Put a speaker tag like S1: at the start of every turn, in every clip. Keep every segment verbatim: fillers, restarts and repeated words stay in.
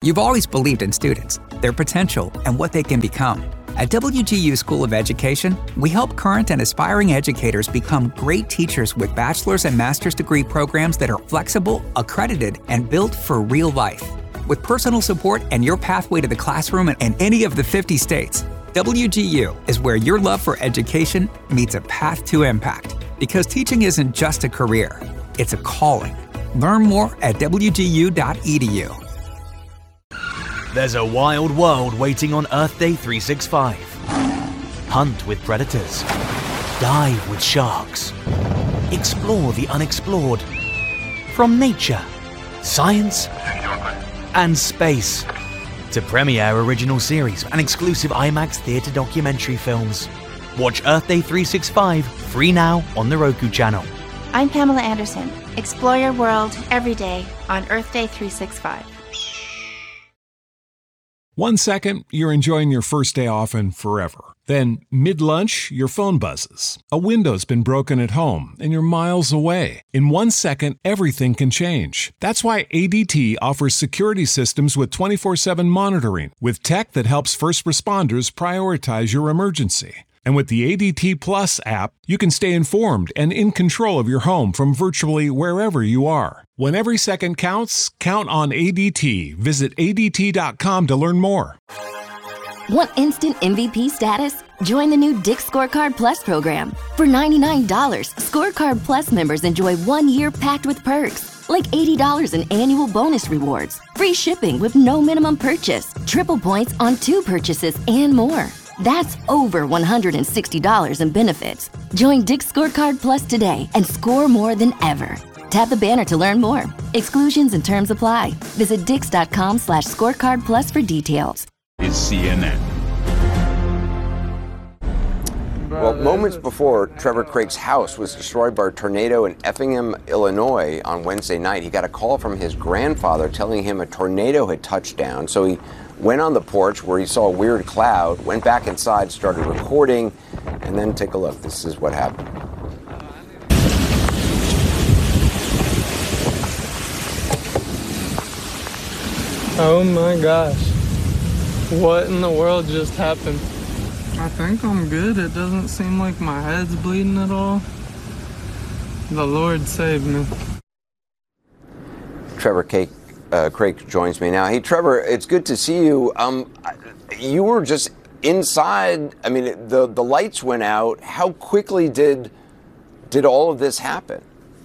S1: You've always believed in students, their potential, and what they can become. At W G U School of Education, we help current and aspiring educators become great teachers with bachelor's and master's degree programs that are flexible, accredited, and built for real life. With personal support and your pathway to the classroom in any of the fifty states, W G U is where your love for education meets a path to impact. Because teaching isn't just a career, it's a calling. Learn more at W G U dot E D U.
S2: There's a wild world waiting on Earth Day three sixty-five. Hunt with predators. Dive with sharks. Explore the unexplored. From nature, science, and space to premiere original series and exclusive IMAX theatre documentary films. Watch Earth Day three sixty-five free now on the Roku channel.
S3: I'm Pamela Anderson. Explore your world every day on Earth Day three sixty-five.
S4: One second, you're enjoying your first day off and forever. Then, mid-lunch, your phone buzzes. A window's been broken at home, and you're miles away. In one second, everything can change. That's why A D T offers security systems with twenty-four seven monitoring, with tech that helps first responders prioritize your emergency. And with the A D T Plus app, you can stay informed and in control of your home from virtually wherever you are. When every second counts, count on A D T. Visit A D T dot com to learn more.
S5: Want instant M V P status? Join the new Dick's Scorecard Plus program. For ninety-nine dollars, Scorecard Plus members enjoy one year packed with perks, like eighty dollars in annual bonus rewards, free shipping with no minimum purchase, triple points on two purchases, and more. That's over one hundred sixty dollars in benefits. Join Dick's Scorecard Plus today and score more than ever. Tap the banner to learn more. Exclusions and terms apply. Visit Dix dot com slash scorecard plus for details.
S6: Is C N N.
S7: Well, moments before Trevor Craig's house was destroyed by a tornado in Effingham, Illinois on Wednesday night, he got a call from his grandfather telling him a tornado had touched down. So he went on the porch where he saw a weird cloud, went back inside, started recording, and then take a look. This is what happened.
S8: Oh my gosh. What in the world just happened? I think I'm good. It doesn't seem like my head's bleeding at all. The Lord saved me.
S7: Trevor Craig, uh, Craig joins me now. Hey, Trevor, it's good to see you. Um, you were just inside. I mean, the the lights went out. How quickly did did all of this happen?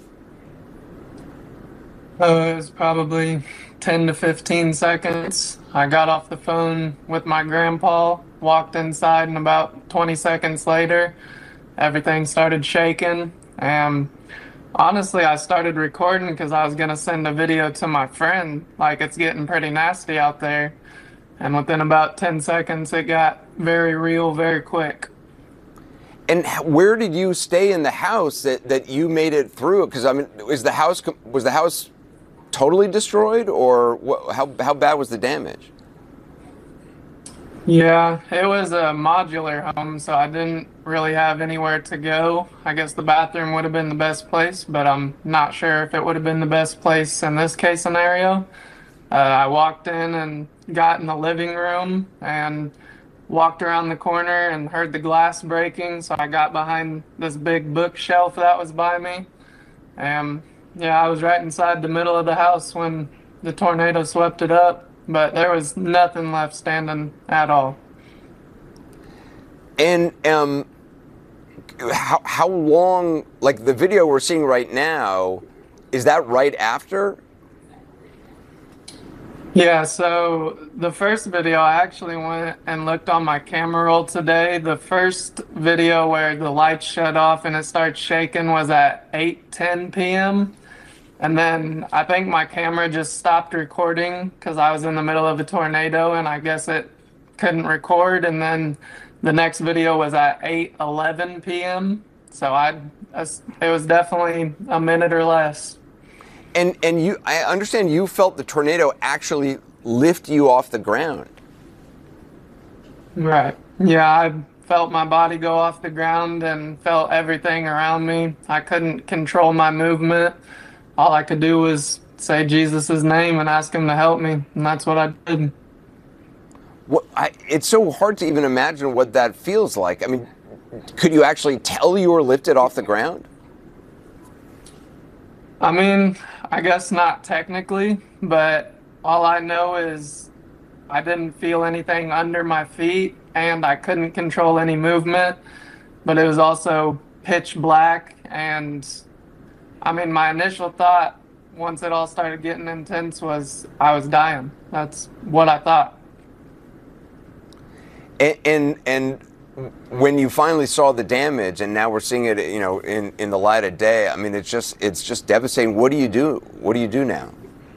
S8: Oh, it was probably ten to fifteen seconds. I got off the phone with my grandpa, walked inside, and about twenty seconds later, everything started shaking. And honestly, I started recording because I was going to send a video to my friend, like it's getting pretty nasty out there. And within about ten seconds, it got very real, very quick.
S7: And where did you stay in the house that, that you made it through? Because I mean, is the house was the house totally destroyed, or what, how how bad was the damage?
S8: Yeah, it was a modular home, so I didn't really have anywhere to go. I guess the bathroom would have been the best place, but I'm not sure if it would have been the best place in this case scenario. Uh, I walked in and got in the living room and walked around the corner and heard the glass breaking, so I got behind this big bookshelf that was by me. And yeah, I was right inside the middle of the house when the tornado swept it up, but there was nothing left standing at all.
S7: And um, how how long? Like the video we're seeing right now, is that right after?
S8: Yeah, so the first video, I actually went and looked on my camera roll today. The first video where the lights shut off and it started shaking was at eight ten p m And then I think my camera just stopped recording because I was in the middle of a tornado and I guess it couldn't record. And then the next video was at eight eleven p m So I, it was definitely a minute or less.
S7: And and you, I understand you felt the tornado actually lift you off the ground.
S8: Right. Yeah, I felt my body go off the ground and felt everything around me. I couldn't control my movement. All I could do was say Jesus' name and ask him to help me, and that's what I did.
S7: What, I, it's so hard to even imagine what that feels like. I mean, could you actually tell you were lifted off the ground?
S8: I mean, I guess not technically, but all I know is I didn't feel anything under my feet, and I couldn't control any movement, but it was also pitch black, and I mean, my initial thought once it all started getting intense was I was dying. That's what I thought.
S7: And, and and when you finally saw the damage, and now we're seeing it, you know, in, in the light of day, I mean, it's just it's just devastating. What do you do? What do you do now?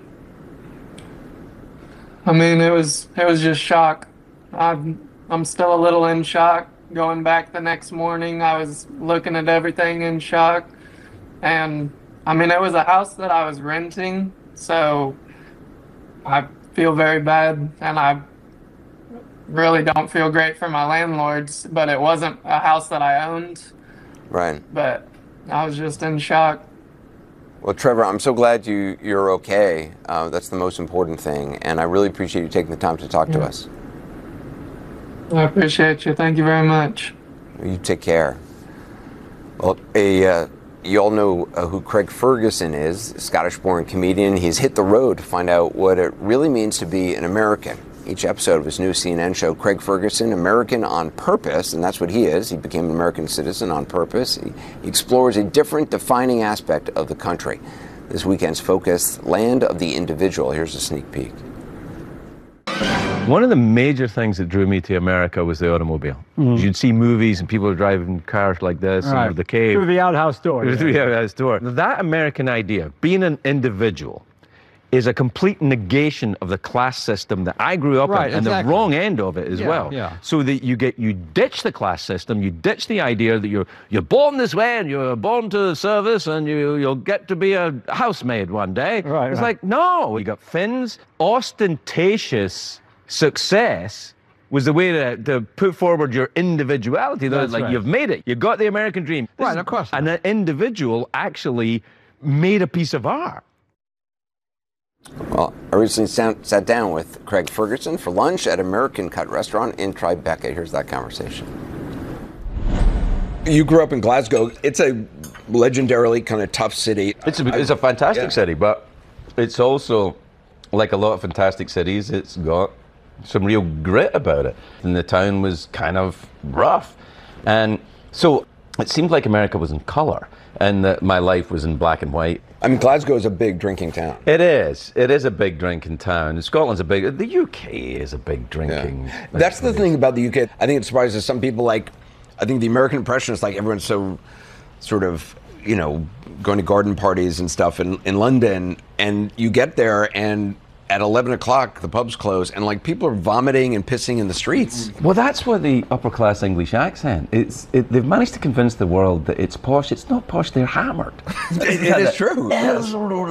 S8: I mean, it was it was just shock. I'm I'm still a little in shock. Going back the next morning, I was looking at everything in shock, and I mean, it was a house that I was renting, so I feel very bad, and I really don't feel great for my landlords, but it wasn't a house that I owned.
S7: Right.
S8: But I was just in shock.
S7: Well, Trevor, I'm so glad you, you're okay. Uh, that's the most important thing, and I really appreciate you taking the time to talk
S8: yeah.
S7: to us.
S8: I appreciate you. Thank you very much.
S7: You take care. Well, a... Uh, You all know uh, who Craig Ferguson is, Scottish-born comedian. He's hit the road to find out what it really means to be an American. Each episode of his new C N N show, Craig Ferguson, American on Purpose, and that's what he is. He became an American citizen on purpose. He, he explores a different defining aspect of the country. This weekend's focus, Land of the Individual. Here's a sneak peek.
S6: One of the major things that drew me to America was the automobile. Mm. You'd see movies and people driving cars like this, right, and the cave.
S9: Through the outhouse door.
S6: Through
S9: yeah.
S6: the outhouse door. That American idea, being an individual, is a complete negation of the class system that I grew up
S9: right,
S6: in, and
S9: exactly.
S6: the wrong end of it as
S9: yeah,
S6: well.
S9: Yeah.
S6: So that you get, you ditch the class system, you ditch the idea that you're you're born this way and you're born to service and you you'll get to be a housemaid one day.
S9: Right,
S6: it's
S9: right.
S6: like, no, you got Finn's ostentatious success was the way to, to put forward your individuality. That's like, right. You've made it. You got the American dream. This
S9: right, of course.
S6: And an individual actually made a piece of art.
S7: Well, I recently sat down with Craig Ferguson for lunch at American Cut Restaurant in Tribeca. Here's that conversation. You grew up in Glasgow. It's a legendarily kind of tough city.
S6: It's a, it's a fantastic yeah. city, but it's also, like a lot of fantastic cities, it's got some real grit about it. And the town was kind of rough. And so it seemed like America was in color and that my life was in black and white.
S7: I mean, Glasgow is a big drinking town.
S6: It is. It is a big drinking town. Scotland's a big, the U K is a big drinking.
S7: Yeah. That's the thing about the U K. I think it surprises some people. Like, I think the American impression is like everyone's so sort of, you know, going to garden parties and stuff in, in London, and you get there and at eleven o'clock, the pubs close, and like people are vomiting and pissing in the streets.
S6: Well, that's what the upper class English accent. It's it, they've managed to convince the world that it's posh. It's not posh. They're hammered.
S7: it, it is true.
S6: Yes.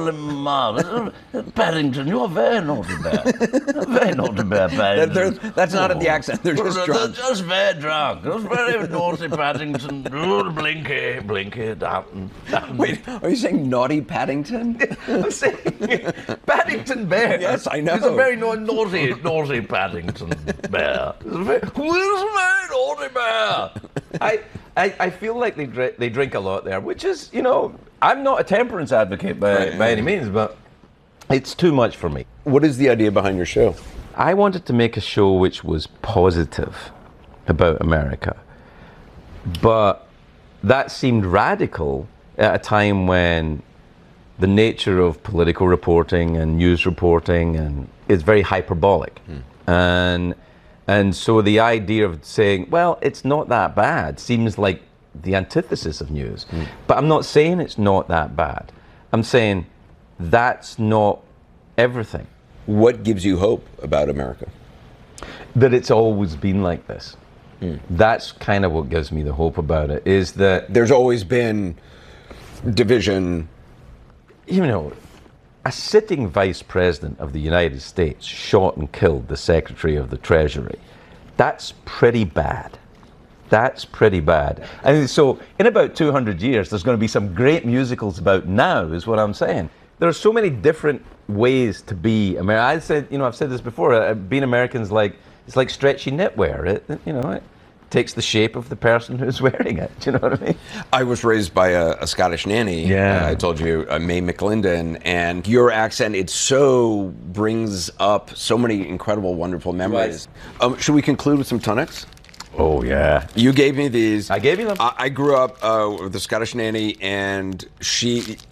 S6: Paddington, you're very naughty bear. Very naughty bear, Paddington.
S7: They're, that's not oh. at the accent. They're just drunk.
S6: They're just very drunk. They're very naughty Paddington. Blinky, blinky, Downton.
S7: Wait, are you saying naughty Paddington?
S6: I'm saying Paddington Bear.
S7: Yes, I know.
S6: He's a very naughty, naughty Paddington Bear. Who's a very naughty bear? I, I, I feel like they drink, they drink a lot there, which is, you know, I'm not a temperance advocate by, right, by yeah. any means, but it's too much for me.
S7: What is the idea behind your show?
S6: I wanted to make a show which was positive about America, but that seemed radical at a time when the nature of political reporting and news reporting and is very hyperbolic. Hmm. And and so the idea of saying, well, it's not that bad seems like the antithesis of news. Hmm. But I'm not saying it's not that bad. I'm saying that's not everything.
S7: What gives you hope about America?
S6: That it's always been like this.
S7: Hmm.
S6: That's kind of what gives me the hope about it, is that
S7: there's always been division.
S6: You know, a sitting vice president of the United States shot and killed the Secretary of the Treasury. That's pretty bad. That's pretty bad. And so in about two hundred years, there's going to be some great musicals about now, is what I'm saying. there are so many different ways to be American. I said, you know, I've said this before. Uh, being American's like it's like stretchy knitwear. It, it, you know, it takes the shape of the person who's wearing it. Do you know what I mean?
S7: I was raised by a, a Scottish nanny.
S6: Yeah.
S7: Uh, I told you, uh, May McLinden, and your accent, it so brings up so many incredible, wonderful memories. Right. Um, should we conclude with some tonics?
S6: Oh, yeah.
S7: You gave me these.
S6: I gave you them.
S7: I, I grew up uh, with a Scottish nanny, and she